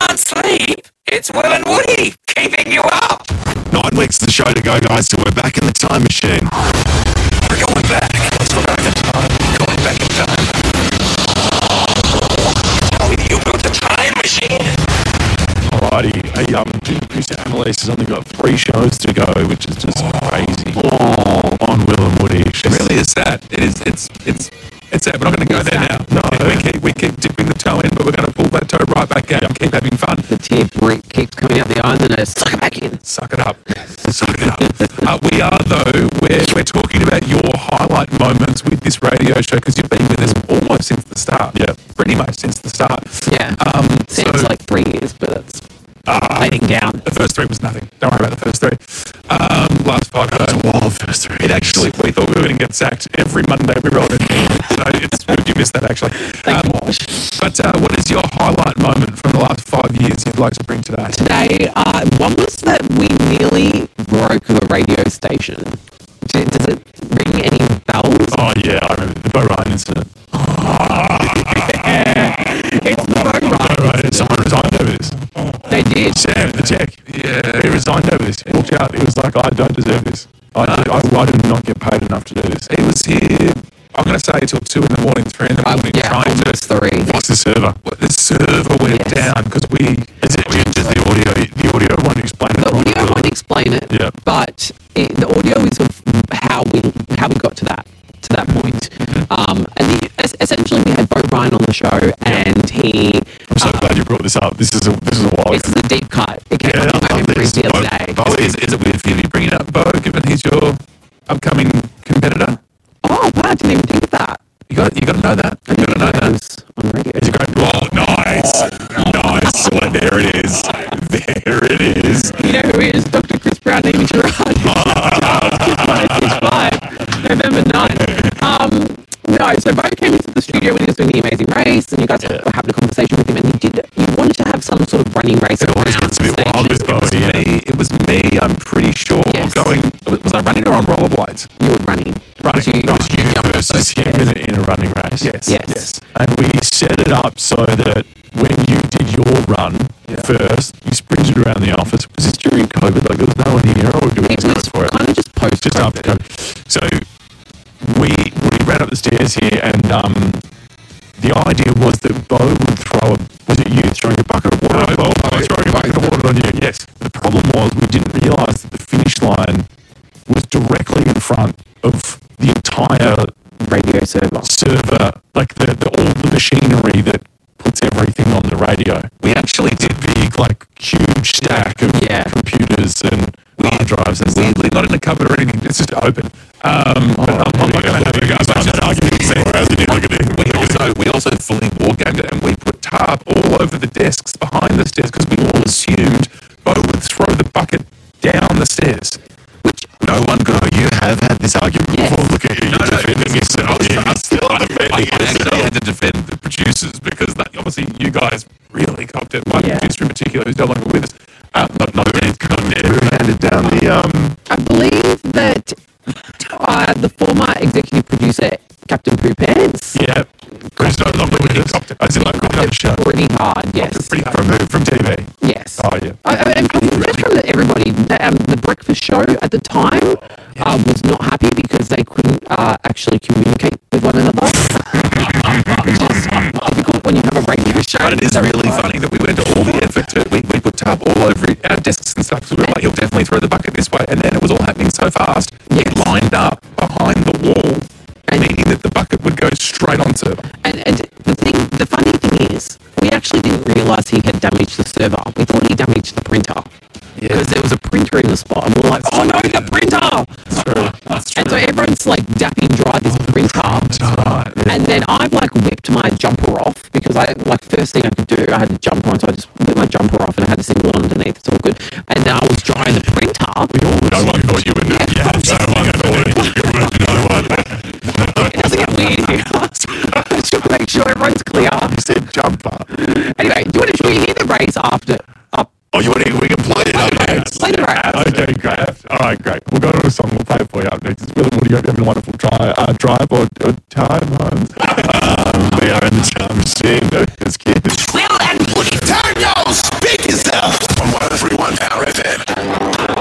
can't sleep, it's Will and Woody keeping you up. 9 weeks of the show to go, guys, so we're back in the time machine. We're going back. Let's go back in time. Going back in time. Oh, you built the time machine. Alrighty, hey, Chris Annalise has only got 3 shows to go, which is just crazy. On Will and Woody. It really is sad. It's sad. We're not going to go there now. No. We keep dipping the toe in, but we're going to pull that toe right back out and keep having fun. The tear keeps coming out the eye, and then suck it back in. Suck it up. Suck it up. We are, though, we're talking about your highlight moments with this radio show, because you've been with us almost since the start. Yeah. Pretty much since the start. Yeah. Seems like 3 years, but that's fading down. The first 3 was nothing. Don't worry about the first 3. Last 5 That's a wild first 3. It actually, we thought we were going to get sacked every Monday we rolled in. So it's good you missed that, actually. But what is your highlight moment from the last 5 years you'd like to bring today? Today, one was that we nearly broke the radio station. Does it ring any bells? Oh, yeah, I remember the Bo Ryan incident. It's the Bo Ryan incident. Someone resigned over this. They did. Sam, the tech. Yeah. He resigned over this. He walked out. He was like, I don't deserve this. I did not get paid enough to do this. He was here, I'm going to say, till 2 in the morning, 3 in the morning, trying to... almost 3. What's the server? The server went down because Is it just the audio won't explain it? The audio won't explain it, Yeah. but the audio is sort of how we got to that point. And essentially we had Bo Ryan on the show, and he. I'm so glad you brought this up. This is a wild. This is a deep cut. It came Yeah, up in my I love memories this. the other day. Bo, is it weird for you to be bringing up Bo, given he's your upcoming competitor? Oh, wow! I didn't even think of that. You got to know that. You got to know that. On radio. It's a great. Oh, nice. Nice. Well, there it is. There it is. You know who he is? Dr. Chris Brown, Amy Gerard. November 9th. No, so Bo came into the studio when he was doing The Amazing Race, and you guys were having a conversation with him, and you wanted to have some sort of running race. It always gets a bit wild with Bo. It was me, I'm pretty sure, Yes. going... Was I running or on rollerblades? You were running. Running. It was you versus him in a running race. Yes. And we set it up so that when you did your run first, you sprinted around the office. Was this during COVID? Like, there was no one here, or do we It just go was for it? kind of just post. Just after COVID. So we ran up the stairs here, and the idea was that Bo would throw was it you throwing a bucket of water? I was throwing a bucket of water on you. Yes. The problem was we didn't realise that the finish line was directly in front of the entire radio server, like all the machinery that puts everything on the radio. We actually did big, like, huge stack of computers and hard drives and Weirdly, not in a cupboard or anything, it's just open. But I'm not going to have a go about that argument. We also fully war-gamed it, and we put tarp all over the desks behind the stairs, because we all assumed Bo would throw the bucket down the stairs. Which no one could. You have had this argument before. Look at you. Defending yourself. I actually had to defend the producers, because obviously you guys really copped it. One producer in particular who's no longer with us. Not dead. We handed down the I believe that the former executive producer, Captain Poo Pants. Yeah. Chris no longer with us. I said, like, copped up show. Pretty hard, yes. Pretty hard. From TV. Yes. Oh, yeah. And just from everybody, the breakfast show at the time was not happy because they couldn't actually communicate with one another. Which is difficult when you have a radio show. But it is really funny that we went to all the effort to, we put tarp all over our desks and stuff, so we were like, he'll definitely throw the bucket this way, and then it was all happening so fast, it lined up behind the wall, meaning that the bucket would go straight on server. And the funny thing is, we actually didn't realise he had damaged the server. We thought he damaged the printer. Because there was a printer in the spot, and we're like, oh no, the printer! That's true. And so everyone's like dapping dry this printer. Right. And then I've like whipped my jumper off, because first thing I could do, I had the jumper on, so I just whipped my jumper off and I had a single underneath, it's all good. And then I was drying the printer. No one thought you would. Yeah, no one thought you would. No one. It doesn't get weird here. I should make sure everyone's clear. You said jumper. Anyway, should we hear the race after? Oh, you want to? We can play it up next. Play the race. Okay, great. All right, great. We'll go to a song. We'll play it for you up next. It's Will and Woody. Hope you're having a wonderful drive or time home. We are in the time machine. It's kids. Will and Woody, turn your speed FM.